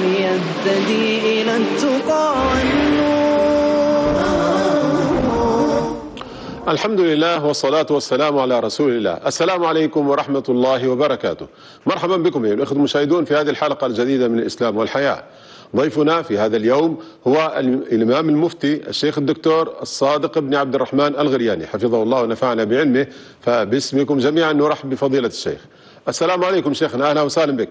يهتدي إلى التقى والنور. الحمد لله والصلاة والسلام على رسول الله. السلام عليكم ورحمة الله وبركاته. مرحبا بكم أيها الأخوة المشاهدون في هذه الحلقة الجديدة من الإسلام والحياة. ضيفنا في هذا اليوم هو الإمام المفتي الشيخ الدكتور الصادق بن عبد الرحمن الغرياني حفظه الله ونفعنا بعلمه. فباسمكم جميعا نرحب بفضيلة الشيخ. السلام عليكم شيخنا، أهلا وسهلا بك.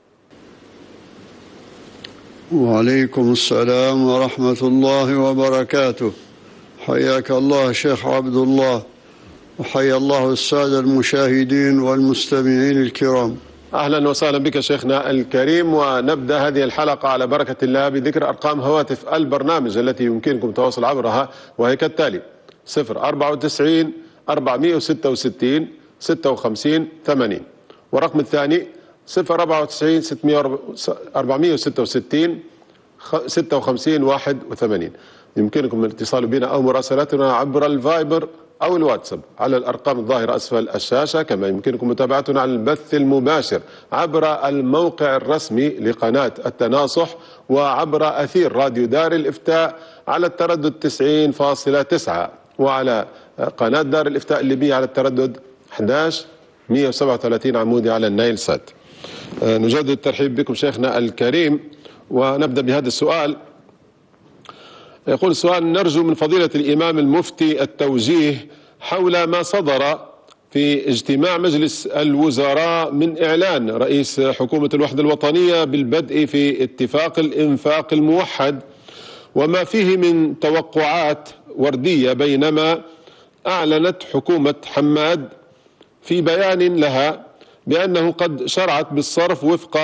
وعليكم السلام ورحمة الله وبركاته. حياك الله شيخ عبد الله، وحيا الله السادة المشاهدين والمستمعين الكرام. أهلا وسهلا بك شيخنا الكريم. ونبدأ هذه الحلقة على بركة الله بذكر أرقام هواتف البرنامج التي يمكنكم التواصل عبرها، وهي كالتالي: 094 466 56 80، ورقم الثاني 094 466 56 81. يمكنكم الاتصال بنا أو مراسلتنا عبر الفايبر أو الواتساب على الأرقام الظاهرة أسفل الشاشة. كما يمكنكم متابعتنا على البث المباشر عبر الموقع الرسمي لقناة التناصح، وعبر أثير راديو دار الإفتاء على التردد 90.9، وعلى قناة دار الإفتاء الليبية على التردد 1137 عمودي على النايل سات. نجدد الترحيب بكم شيخنا الكريم، ونبدأ بهذا السؤال. يقول السؤال: نرجو من فضيلة الإمام المفتي التوجيه حول ما صدر في اجتماع مجلس الوزراء من إعلان رئيس حكومة الوحدة الوطنية بالبدء في اتفاق الإنفاق الموحد، وما فيه من توقعات وردية، بينما أعلنت حكومة حماد في بيان لها بأنه قد شرعت بالصرف وفق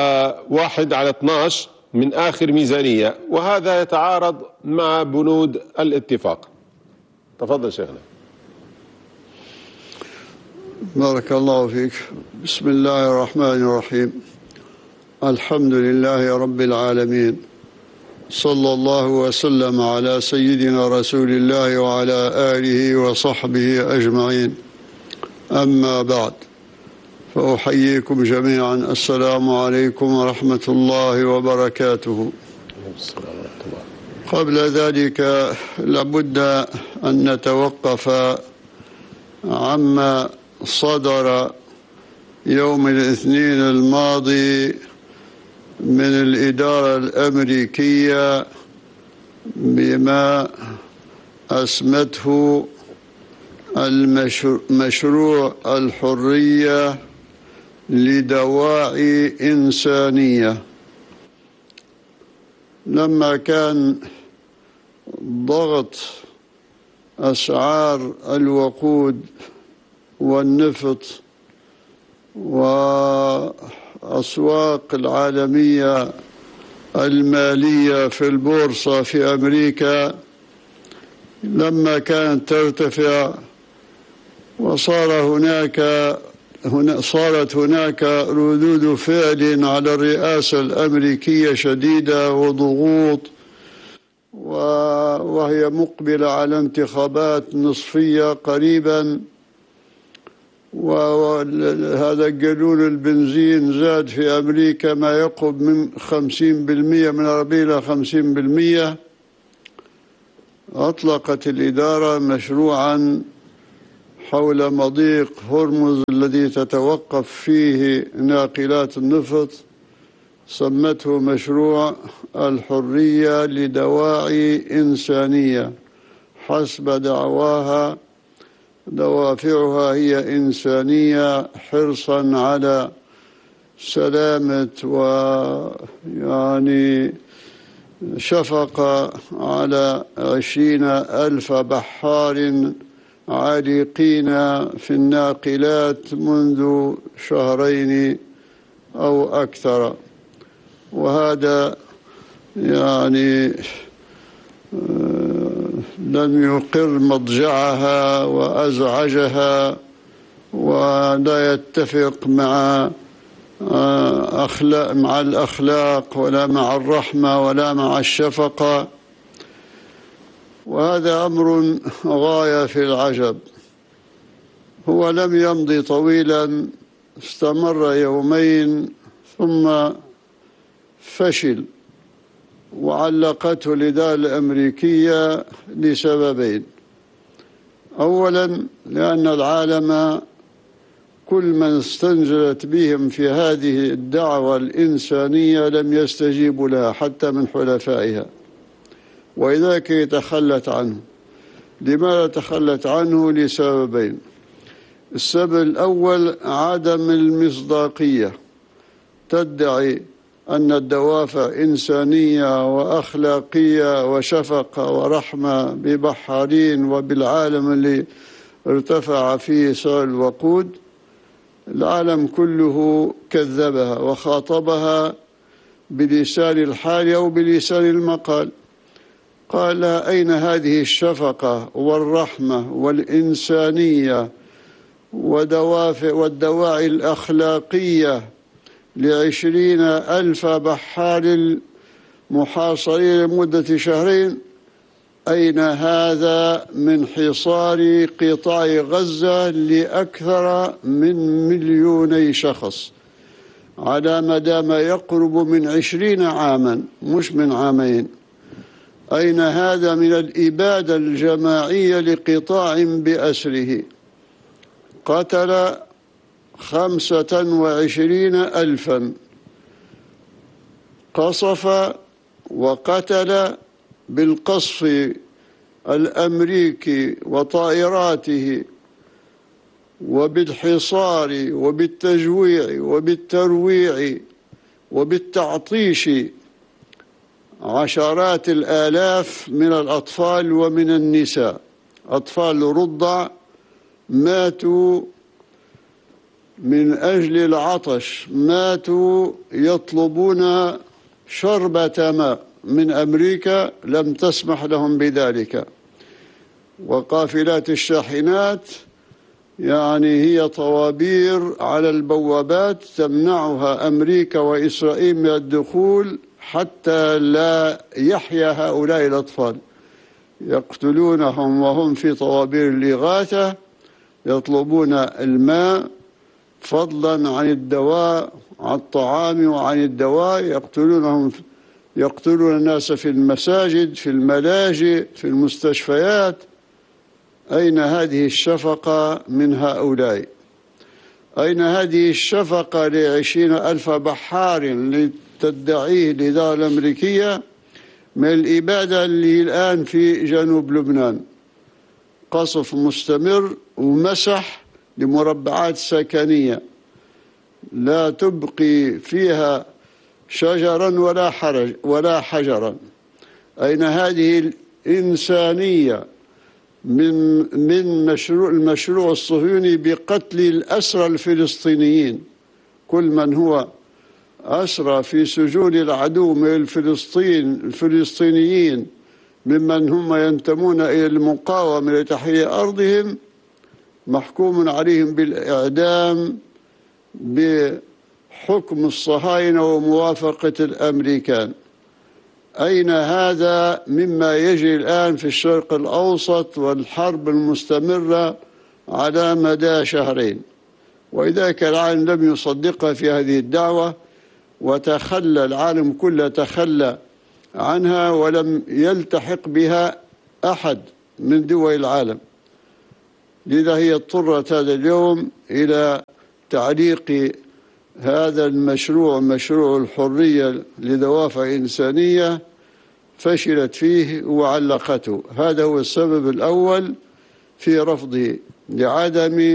1/12 من آخر ميزانية، وهذا يتعارض مع بنود الاتفاق. تفضل شيخنا. بارك الله فيك. بسم الله الرحمن الرحيم. الحمد لله رب العالمين، صلى الله وسلم على سيدنا رسول الله وعلى آله وصحبه أجمعين. أما بعد، فأحييكم جميعا. السلام عليكم ورحمة الله وبركاته. قبل ذلك لابد أن نتوقف عما صدر يوم الاثنين الماضي من الإدارة الأمريكية بما أسمته مشروع الحرية لدواعي إنسانية. لما كان ضغط أسعار الوقود والنفط وأسواق العالمية المالية في البورصة في أمريكا لما كانت ترتفع، صارت هناك ردود فعل على الرئاسة الأمريكية شديدة وضغوط، وهي مقبلة على انتخابات نصفية قريبا، وهذا قانون البنزين زاد في أمريكا ما يقرب من 50%، من 40 إلى 50%. أطلقت الإدارة مشروعا حول مضيق هرمز الذي تتوقف فيه ناقلات النفط، سمته مشروع الحرية لدواعي إنسانية. حسب دعواها دوافعها هي إنسانية، حرصا على سلامة ويعني شفقة على 20,000 بحار عالقين في الناقلات منذ شهرين أو أكثر. وهذا يعني لم يقر مضجعها وأزعجها، ولا يتفق مع الأخلاق ولا مع الرحمة ولا مع الشفقة. وهذا أمر غاية في العجب. هو لم يمضي طويلا، استمر يومين، ثم فشل، وعلقته الإدارة الأمريكية لسببين: أولا لأن العالم كل من استنزلت بهم في هذه الدعوة الإنسانية لم يستجيبوا لها حتى من حلفائها، ولذلك تخلت عنه. لماذا تخلت عنه؟ لسببين: السبب الأول عدم المصداقية، تدعي أن الدوافع إنسانية وأخلاقية وشفقة ورحمة ببحارين وبالعالم اللي ارتفع فيه سعر الوقود. العالم كله كذبها وخاطبها بلسان الحال أو بلسان المقال. قال: أين هذه الشفقة والرحمة والإنسانية والدواعي الأخلاقية ل20,000 بحار محاصرين لمدة شهرين؟ أين هذا من حصار قطاع غزة لأكثر من 2,000,000 شخص على مدى ما يقرب من 20 عاما، مش من عامين؟ أين هذا من الإبادة الجماعية لقطاع بأسره؟ قتل 25,000، قصف وقتل بالقصف الأمريكي وطائراته وبالحصار وبالتجويع وبالترويع وبالتعطيش عشرات الآلاف من الأطفال ومن النساء. أطفال رضع ماتوا من أجل العطش، ماتوا يطلبون شربة ماء من أمريكا لم تسمح لهم بذلك. وقافلات الشاحنات يعني هي طوابير على البوابات تمنعها أمريكا وإسرائيل من الدخول حتى لا يحيا هؤلاء الأطفال. يقتلونهم وهم في طوابير الإغاثة يطلبون الماء، فضلا عن الدواء، عن الطعام وعن الدواء. يقتلون الناس في المساجد، في الملاجئ، في المستشفيات. أين هذه الشفقة من هؤلاء؟ أين هذه الشفقة ل20,000 بحار تدعيه الإدارة الأمريكية من الإبادة اللي الآن في جنوب لبنان؟ قصف مستمر ومسح لمربعات سكنية لا تبقي فيها شجرا ولا حجرا. أين هذه الإنسانية من المشروع الصهيوني بقتل الأسرى الفلسطينيين؟ كل من هو أسرى في سجون العدو من الفلسطينيين ممن هم ينتمون إلى المقاومة لتحرير أرضهم محكوم عليهم بالإعدام بحكم الصهاينة وموافقة الأمريكان. أين هذا مما يجري الآن في الشرق الأوسط والحرب المستمرة على مدى شهرين؟ ولذلك العالم لم يصدقها في هذه الدعوة، وتخلى العالم كله تخلى عنها ولم يلتحق بها أحد من دول العالم. لذا هي اضطرت هذا اليوم إلى تعليق هذا المشروع، مشروع الحرية لدوافع إنسانية، فشلت فيه وعلقته. هذا هو السبب الأول في رفضه، لعدم